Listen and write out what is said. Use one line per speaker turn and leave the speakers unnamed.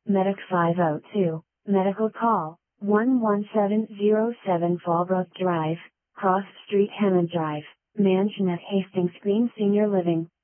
Medic 502, medical call, 11707 Fallbrook Drive, Cross Street Hammond Drive, Mansion at Hastings Green Senior Living.